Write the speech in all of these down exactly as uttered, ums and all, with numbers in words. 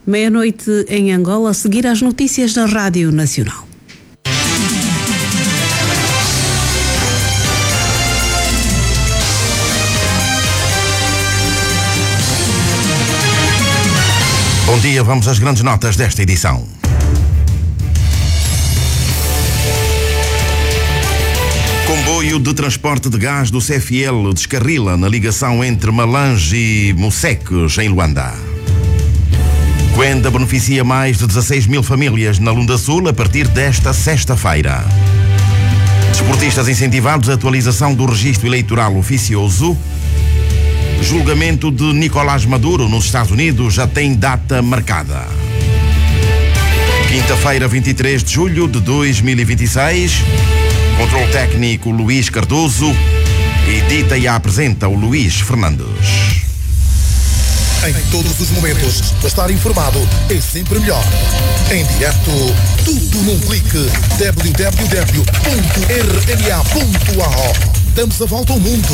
Meia-noite em Angola, a seguir as notícias da Rádio Nacional. Bom dia, vamos às grandes notas desta edição. Comboio de transporte de gás do C F L descarrila na ligação entre Malange e Moceques, em Luanda. Cuenda beneficia mais de dezasseis mil famílias na Lunda Sul a partir desta sexta-feira. Desportistas incentivados a atualização do registro eleitoral oficioso. Julgamento de Nicolás Maduro nos Estados Unidos já tem data marcada. Quinta-feira, vinte e três de julho de dois mil e vinte e seis. Controle técnico Luís Cardoso. Edita e a apresenta o Luís Fernandes. Em todos os momentos, estar informado é sempre melhor. Em direto, tudo num clique. w w w ponto r n a ponto a o. Damos a volta ao mundo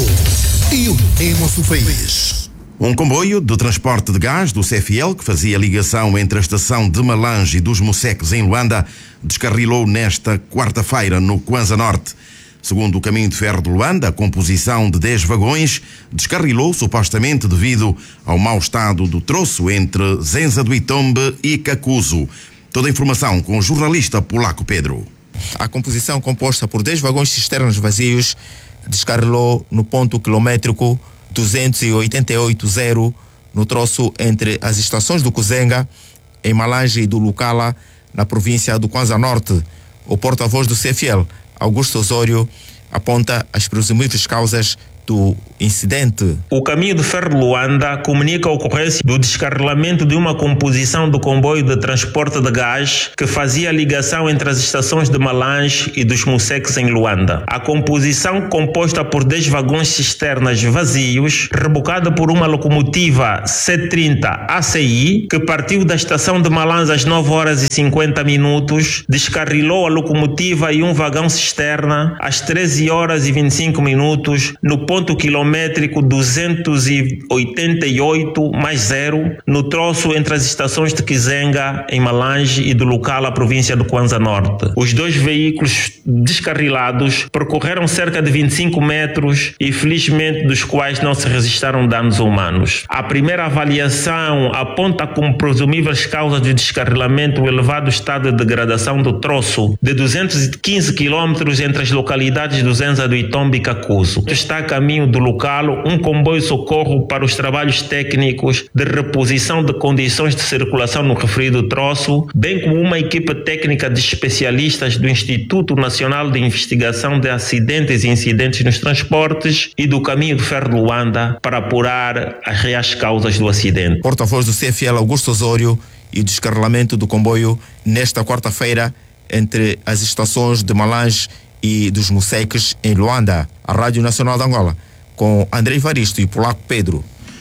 e unimos o país. Um comboio de transporte de gás do C F L, que fazia ligação entre a estação de Malange e dos Moceques em Luanda, descarrilou nesta quarta-feira no Kwanza Norte. Segundo o caminho de ferro de Luanda, a composição de dez vagões descarrilou supostamente devido ao mau estado do troço entre Zenza do Itombe e Cacuzo. Toda a informação com o jornalista polaco Pedro. A composição, composta por dez vagões cisternas vazios, descarrilou no ponto quilométrico duzentos e oitenta e oito zero, no troço entre as estações do Kuzenga, em Malange, e do Lucala, na província do Kwanza Norte. O porta-voz do C F L, Augusto Osório, aponta as presumíveis causas do incidente. O caminho de ferro de Luanda comunica a ocorrência do descarrilamento de uma composição do comboio de transporte de gás que fazia ligação entre as estações de Malange e dos Moceques em Luanda. A composição, composta por dez vagões cisternas vazios, rebocada por uma locomotiva C trinta A C I, que partiu da estação de Malange às nove horas e cinquenta minutos, descarrilou a locomotiva e um vagão cisterna às treze horas e vinte e cinco minutos no ponto ponto quilométrico duzentos e oitenta e oito mais zero, no troço entre as estações de Kizenga, em Malange, e do Lucala, província do Kwanza Norte. Os dois veículos descarrilados percorreram cerca de vinte e cinco metros e, felizmente, dos quais não se registraram danos humanos. A primeira avaliação aponta como presumíveis causas de descarrilamento o elevado estado de degradação do troço de duzentos e quinze quilômetros entre as localidades do Zenza do Itombe e Cacuzo. Está a caminho do local um comboio socorro para os trabalhos técnicos de reposição de condições de circulação no referido troço, bem como uma equipa técnica de especialistas do Instituto Nacional de Investigação de Acidentes e Incidentes nos Transportes e do Caminho de Ferro de Luanda para apurar as reais causas do acidente. Porta-voz do C F L, Augusto Osório, e o descarrilamento do comboio nesta quarta-feira entre as estações de Malange e dos Moceques em Luanda. A Rádio Nacional de Angola, com André Varisto e Polaco Pedro.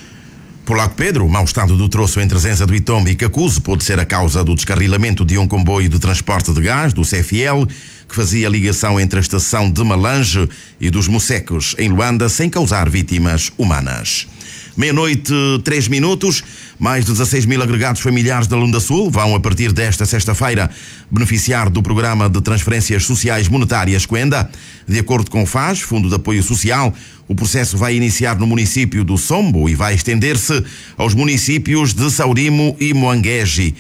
Polaco Pedro, o mau estado do troço entre Zenza do Itombe e Cacuzo pode ser a causa do descarrilamento de um comboio de transporte de gás do C F L, que fazia ligação entre a estação de Malange e dos Moceques em Luanda, sem causar vítimas humanas. Meia-noite, três minutos. Mais de dezasseis mil agregados familiares da Lunda Sul vão, a partir desta sexta-feira, beneficiar do Programa de Transferências Sociais Monetárias Cuenda. De acordo com o F A S, Fundo de Apoio Social, o processo vai iniciar no município do Sombo e vai estender-se aos municípios de Saurimo e Moanguege.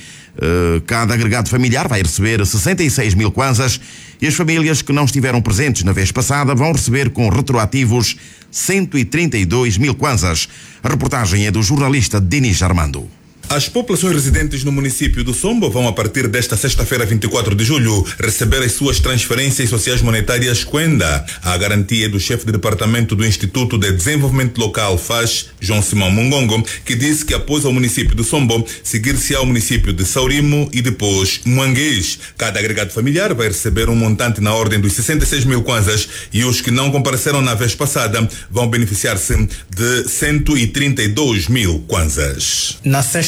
Cada agregado familiar vai receber sessenta e seis mil kwanzas e as famílias que não estiveram presentes na vez passada vão receber com retroativos cento e trinta e dois mil kwanzas. A reportagem é do jornalista Dinis Armando. As populações residentes no município do Sombo vão, a partir desta sexta-feira, vinte e quatro de julho, receber as suas transferências sociais monetárias Cuenda. A garantia é do chefe de departamento do Instituto de Desenvolvimento Local, F A S, João Simão Mungongo, que disse que após o município do Sombo, seguir-se ao município de Saurimo e depois Moanguege. Cada agregado familiar vai receber um montante na ordem dos sessenta e seis mil kwanzas e os que não compareceram na vez passada vão beneficiar-se de cento e trinta e dois mil kwanzas. Na sexta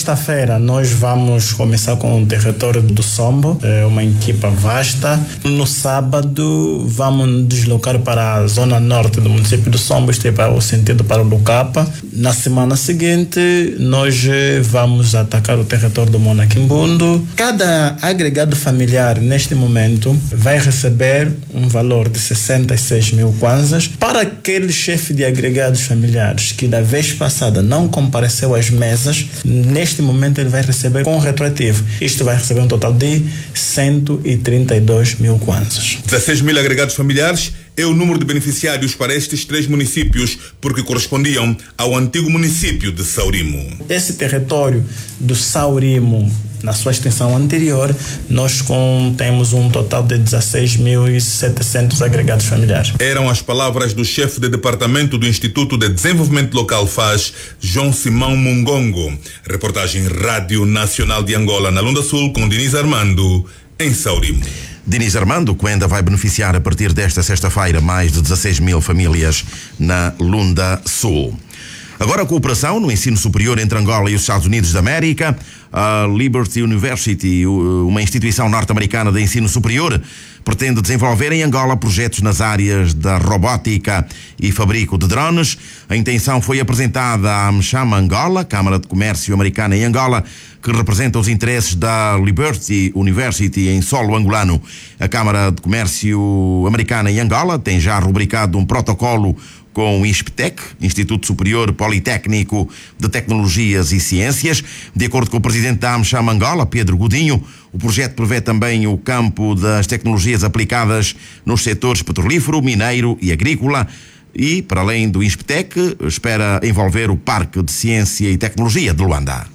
sexta-feira nós vamos começar com o território do Sombo, é uma equipa vasta. No sábado vamos nos deslocar para a zona norte do município do Sombo, isto é para o sentido para o Lucapa. Na semana seguinte nós vamos atacar o território do Monaquimbundo. Cada agregado familiar neste momento vai receber um valor de sessenta e seis mil kwanzas. Para aquele chefe de agregados familiares que da vez passada não compareceu às mesas, neste momento ele vai receber com retroativo. Isto vai receber um total de cento e trinta e dois mil kwanzas. dezesseis mil agregados familiares é o número de beneficiários para estes três municípios, porque correspondiam ao antigo município de Saurimo. Esse território do Saurimo, na sua extensão anterior, nós com, temos um total de dezesseis mil e setecentos agregados familiares. Eram as palavras do chefe de departamento do Instituto de Desenvolvimento Local F A S, João Simão Mungongo. Reportagem Rádio Nacional de Angola, na Lunda Sul, com Diniz Armando, em Saurimo. Diniz Armando, que ainda vai beneficiar a partir desta sexta-feira mais de dezesseis mil famílias na Lunda Sul. Agora a cooperação no ensino superior entre Angola e os Estados Unidos da América. A Liberty University, uma instituição norte-americana de ensino superior, pretende desenvolver em Angola projetos nas áreas da robótica e fabrico de drones. A intenção foi apresentada à AmCham Angola, Câmara de Comércio Americana em Angola, que representa os interesses da Liberty University em solo angolano. A Câmara de Comércio Americana em Angola tem já rubricado um protocolo com o INSPTEC, Instituto Superior Politécnico de Tecnologias e Ciências. De acordo com o presidente da AmCham Angola, Pedro Godinho, o projeto prevê também o campo das tecnologias aplicadas nos setores petrolífero, mineiro e agrícola e, para além do INSPTEC, espera envolver o Parque de Ciência e Tecnologia de Luanda.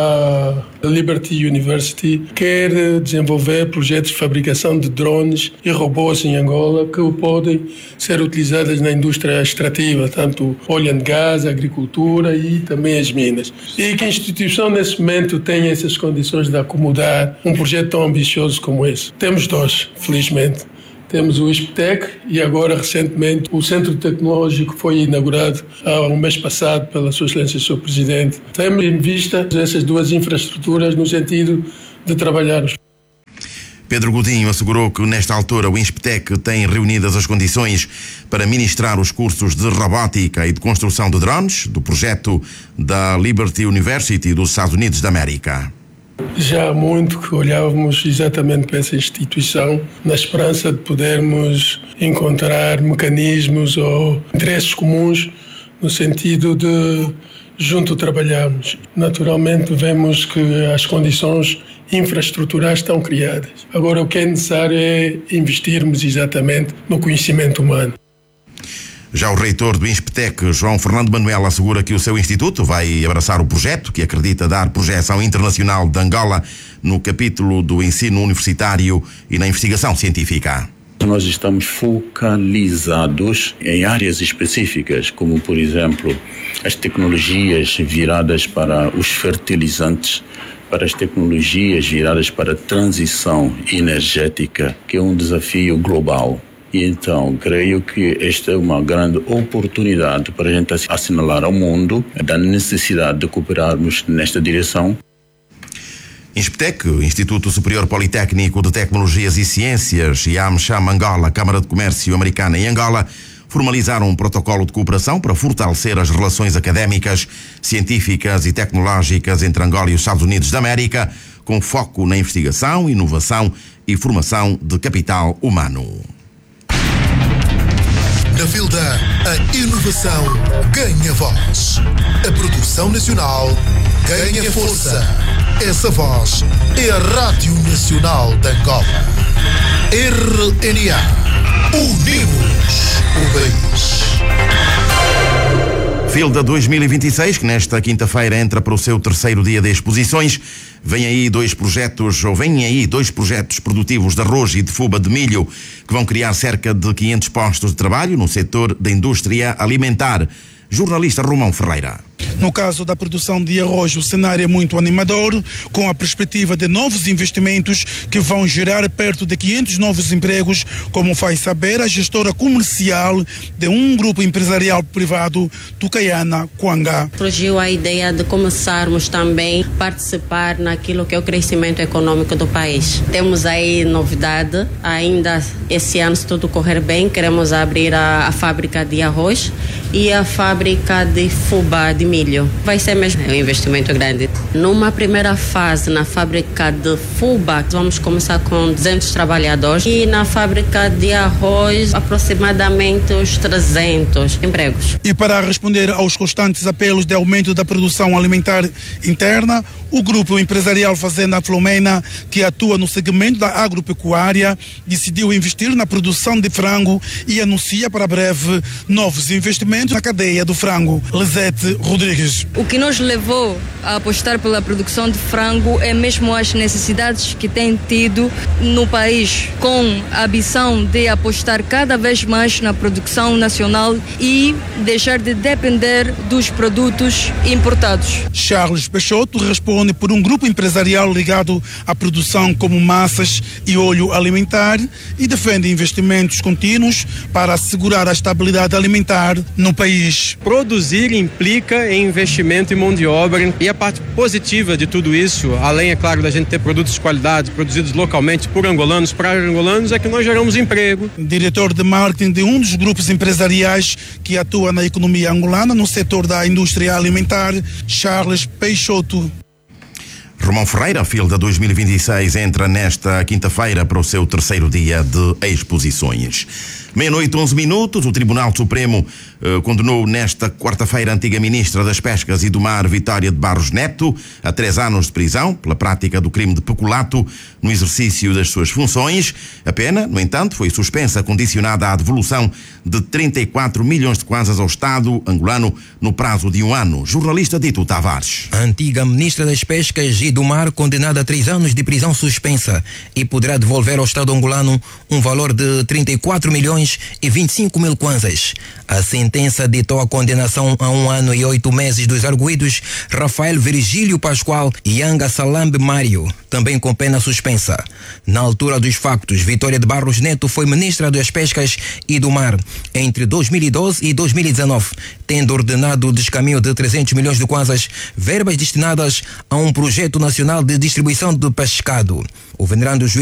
A Liberty University quer desenvolver projetos de fabricação de drones e robôs em Angola que podem ser utilizados na indústria extrativa, tanto óleo e gás, agricultura e também as minas. E que a instituição nesse momento tem essas condições de acomodar um projeto tão ambicioso como esse. Temos dois, felizmente. Temos o INSPTEC e agora, recentemente, o Centro Tecnológico foi inaugurado há um mês passado pela Sua Excelência, Senhor Presidente. Temos em vista essas duas infraestruturas no sentido de trabalharmos. Pedro Godinho assegurou que, nesta altura, o INSPTEC tem reunidas as condições para ministrar os cursos de robótica e de construção de drones do projeto da Liberty University dos Estados Unidos da América. Já há muito que olhávamos exatamente para essa instituição na esperança de podermos encontrar mecanismos ou interesses comuns no sentido de junto trabalharmos. Naturalmente vemos que as condições infraestruturais estão criadas. Agora o que é necessário é investirmos exatamente no conhecimento humano. Já o reitor do INSPTEC, João Fernando Manuel, assegura que o seu instituto vai abraçar o projeto, que acredita dar projeção internacional de Angola no capítulo do ensino universitário e na investigação científica. Nós estamos focalizados em áreas específicas, como, por exemplo, as tecnologias viradas para os fertilizantes, para as tecnologias viradas para a transição energética, que é um desafio global. E então, creio que esta é uma grande oportunidade para a gente assinalar ao mundo da necessidade de cooperarmos nesta direção. INSPTEC, Instituto Superior Politécnico de Tecnologias e Ciências, e a AmCham Angola, Câmara de Comércio Americana em Angola, formalizaram um protocolo de cooperação para fortalecer as relações académicas, científicas e tecnológicas entre Angola e os Estados Unidos da América, com foco na investigação, inovação e formação de capital humano. Na Vilda, a inovação ganha voz. A produção nacional ganha força. Essa voz é a Rádio Nacional de Angola. R N A. Unimos o país. Vilda dois mil e vinte e seis, que nesta quinta-feira entra para o seu terceiro dia de exposições. Vem aí dois projetos, ou vêm aí dois projetos produtivos de arroz e de fuba de milho que vão criar cerca de quinhentos postos de trabalho no setor da indústria alimentar. Jornalista Romão Ferreira. No caso da produção de arroz, o cenário é muito animador, com a perspectiva de novos investimentos que vão gerar perto de quinhentos novos empregos, como faz saber a gestora comercial de um grupo empresarial privado, Tucaiana Coangá. Surgiu a ideia de começarmos também a participar naquilo que é o crescimento econômico do país. Temos aí novidade, ainda esse ano, se tudo correr bem, queremos abrir a, a fábrica de arroz e a fábrica de fubá de milho. Vai ser mesmo um investimento grande. Numa primeira fase, na fábrica de fubá, vamos começar com duzentos trabalhadores e na fábrica de arroz, aproximadamente os trezentos empregos. E para responder aos constantes apelos de aumento da produção alimentar interna, o grupo empresarial Fazenda Flomena, que atua no segmento da agropecuária, decidiu investir na produção de frango e anuncia para breve novos investimentos na cadeia do frango. Lisete Rodrigues. O que nos levou a apostar pela produção de frango é mesmo as necessidades que tem tido no país, com a ambição de apostar cada vez mais na produção nacional e deixar de depender dos produtos importados. Charles Peixoto responde por um grupo empresarial ligado à produção como massas e óleo alimentar e defende investimentos contínuos para assegurar a estabilidade alimentar no país. Produzir implica em investimento em mão de obra e a parte positiva de tudo isso, além, é claro, da gente ter produtos de qualidade, produzidos localmente por angolanos, para angolanos, é que nós geramos emprego. Diretor de marketing de um dos grupos empresariais que atua na economia angolana no setor da indústria alimentar, Charles Peixoto. Romão Ferreira, Fielda dois mil e vinte e seis, entra nesta quinta-feira para o seu terceiro dia de exposições. Meia-noite, onze minutos, o Tribunal Supremo eh, condenou nesta quarta-feira a antiga ministra das Pescas e do Mar, Vitória de Barros Neto, a três anos de prisão pela prática do crime de peculato no exercício das suas funções. A pena, no entanto, foi suspensa, condicionada à devolução de trinta e quatro milhões de kwanzas ao Estado angolano no prazo de um ano. Jornalista Dito Tavares. A antiga ministra das Pescas e do Mar, condenada a três anos de prisão suspensa, e poderá devolver ao Estado angolano um valor de trinta e quatro milhões e vinte e cinco mil kwanzas. A sentença ditou a condenação a um ano e oito meses dos arguidos Rafael Virgílio Pascoal e Yanga Salambe Mário, também com pena suspensa. Na altura dos factos, Vitória de Barros Neto foi ministra das Pescas e do Mar entre dois mil e doze e dois mil e dezenove, tendo ordenado o descaminho de trezentos milhões de kwanzas, verbas destinadas a um projeto nacional de distribuição de pescado. O venerando juiz